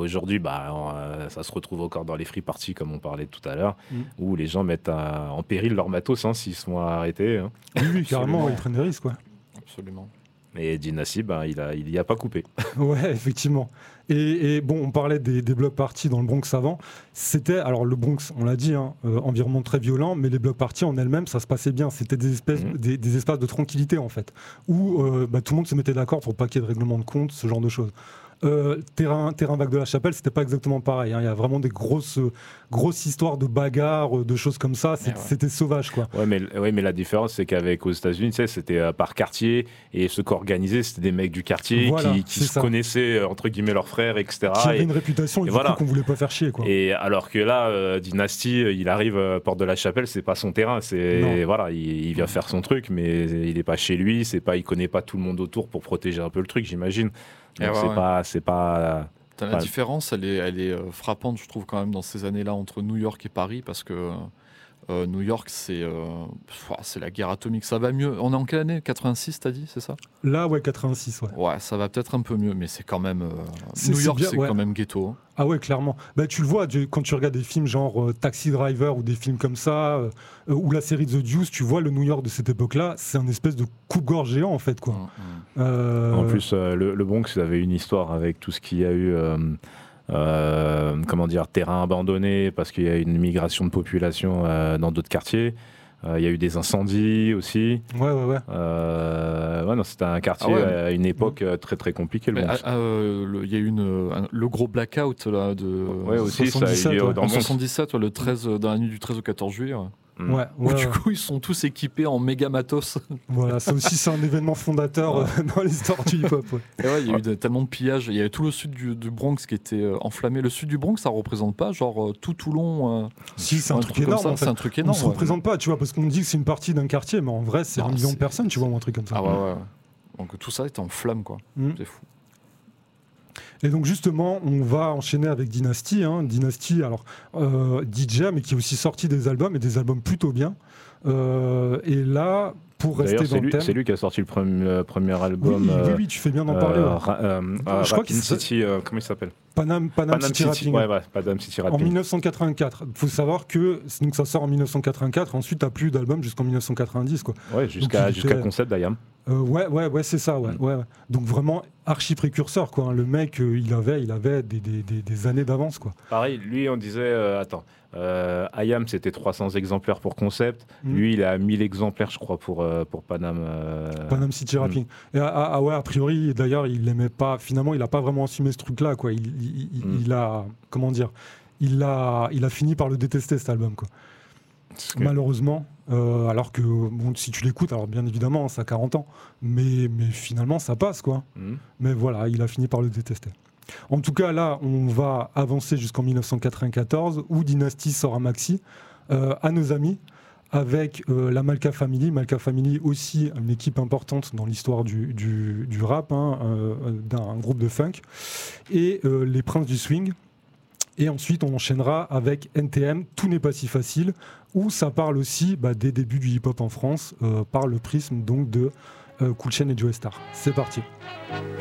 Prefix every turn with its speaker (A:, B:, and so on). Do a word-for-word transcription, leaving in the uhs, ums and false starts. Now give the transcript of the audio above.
A: aujourd'hui, bah, euh, ça se retrouve encore dans les free parties, comme on parlait tout à l'heure, mmh. où les gens mettent à, en péril leur matos hein, s'ils sont arrêtés. Hein.
B: Oui, oui carrément, ils prennent des risques. Quoi.
C: Absolument.
A: Et Dynasty, ben, il a, il y a pas coupé.
B: Ouais, effectivement. Et, et bon, on parlait des, des block parties dans le Bronx avant. C'était, alors le Bronx, on l'a dit, hein, euh, environnement très violent, mais les block parties en elles-mêmes, ça se passait bien. C'était des, espèces, mmh. des, des espaces de tranquillité en fait, où euh, bah, tout le monde se mettait d'accord pour pas qu'il y ait de règlement de compte, ce genre de choses. Euh, terrain, terrain vague de la Chapelle, c'était pas exactement pareil. Hein. Il y a vraiment des grosses, grosses histoires de bagarres, de choses comme ça. C'était, ouais. c'était sauvage, quoi.
A: Ouais, mais, ouais, mais la différence, c'est qu'avec aux États-Unis, tu sais, c'était euh, par quartier, et ceux qui organisaient, c'était des mecs du quartier voilà, qui, qui se ça. connaissaient entre guillemets leurs frères, et cetera.
B: Qui avaient
A: et,
B: une réputation, et, et du voilà. coup, qu'on voulait pas faire chier, quoi.
A: Et alors que là, euh, Dynasty, il arrive euh, porte de la Chapelle, c'est pas son terrain, c'est voilà, il, il vient faire son truc, mais il est pas chez lui, c'est pas, il connaît pas tout le monde autour pour protéger un peu le truc, j'imagine. Donc ouais, c'est, ouais. Pas, c'est pas.
C: T'as la pas... différence, elle est, elle est euh, frappante, je trouve, quand même, dans ces années-là, entre New York et Paris, parce que euh, New York, c'est, euh, c'est la guerre atomique. Ça va mieux. On est en quelle année ? quatre-vingt-six, t'as dit, c'est ça ?
B: Là, ouais, quatre-vingt-six, ouais.
C: Ouais, ça va peut-être un peu mieux, mais c'est quand même. Euh, c'est, New York, c'est, bien, c'est ouais. quand même ghetto. Hein.
B: Ah ouais, clairement. Bah, tu le vois, tu, quand tu regardes des films genre euh, Taxi Driver ou des films comme ça, euh, ou la série The Deuce, tu vois le New York de cette époque-là, c'est un espèce de coupe-gorge géant, en fait, quoi.
A: Mmh, mmh. Euh... En plus, euh, le, le Bronx avait une histoire avec tout ce qu'il y a eu. Euh... Euh, comment dire, terrain abandonné parce qu'il y a une migration de population euh, dans d'autres quartiers. Euh, il y a eu des incendies aussi.
B: Ouais, ouais, ouais.
A: Euh, ouais non, c'était un quartier ah ouais. à une époque ouais. très très compliquée. Il
C: euh, y a eu une, un, le gros blackout là, de
A: ouais, aussi, soixante-dix-sept. Ça a eu
C: ouais. En soixante-dix-sept, ouais, le treize, dans la nuit du treize au quatorze juillet. Ouais.
B: Ouais, ouais,
C: où
B: ouais.
C: du coup ils sont tous équipés en méga matos.
B: Voilà, ça aussi c'est un événement fondateur ouais. euh, dans l'histoire du hip-hop. Ouais.
C: Et ouais, il y a eu de, tellement de pillages. Il y avait tout le sud du, du Bronx qui était euh, enflammé. Le sud du Bronx, ça représente pas genre euh, tout Toulon. Euh,
B: si, c'est un, un truc, truc énorme. Ça, en fait.
C: C'est un truc énorme.
B: On se ouais. représente pas, tu vois, parce qu'on dit que c'est une partie d'un quartier, mais en vrai c'est non, un million c'est... de personnes, tu vois, ou un truc comme ça.
C: Ah ouais, ouais. Donc tout ça était en flamme, quoi. Mm. C'est fou.
B: Et donc justement, on va enchaîner avec Dynasty. Hein. Dynasty, alors euh, D J, mais qui a aussi sorti des albums, et des albums plutôt bien. Euh, et là, pour rester
A: D'ailleurs,
B: dans
A: lui,
B: le thème...
A: c'est lui qui a sorti le premier, euh, premier album.
B: Oui,
A: euh,
B: oui, oui, tu fais bien d'en parler.
A: Euh,
B: ouais.
A: ra- euh, euh,
B: Je crois
A: Rapin City, euh, comment il s'appelle ?
B: Panam, Panam, Panam City, City
A: Rapping. Ouais, ouais, Panam City Rapping.
B: En dix-neuf cent quatre-vingt-quatre. Il faut savoir que donc ça sort en dix-neuf cent quatre-vingt-quatre. Ensuite, tu n'as plus d'album jusqu'en dix-neuf cent quatre-vingt-dix. Quoi.
A: Ouais, jusqu'à,
B: était...
A: jusqu'à Concept d'Ayam.
B: Euh, ouais, ouais, ouais, c'est ça. Ouais, mm. ouais, ouais. Donc vraiment archi précurseur. Quoi, hein. Le mec, euh, il avait, il avait des, des, des, des années d'avance. Quoi.
A: Pareil, lui, on disait, euh, attends, euh, Ayam, c'était trois cents exemplaires pour Concept. Mm. Lui, il a mille exemplaires, je crois, pour, euh, pour Panam. Euh...
B: Panam City Rapping. Mm. Et ah, ah, ouais, a priori, d'ailleurs, il l'aimait pas. Finalement, il n'a pas vraiment assumé ce truc-là. Quoi. Il, il, il, mm. il a, comment dire, il a, il a fini par le détester, cet album. Quoi. Okay. Malheureusement, euh, alors que bon, si tu l'écoutes, alors bien évidemment, ça a quarante ans, mais, mais finalement, ça passe, quoi. Mm. Mais voilà, il a fini par le détester. En tout cas, là, on va avancer jusqu'en dix-neuf cent quatre-vingt-quatorze, où Dynasty sort un maxi, euh, à nos amis, avec euh, la Malka Family. Malka Family, aussi une équipe importante dans l'histoire du, du, du rap, hein, euh, d'un groupe de funk, et euh, les Princes du Swing. Et ensuite, on enchaînera avec N T M, Tout n'est pas si facile, où ça parle aussi bah, des débuts du hip-hop en France, euh, par le prisme donc de euh, Cool Chain et Joe Star. C'est parti.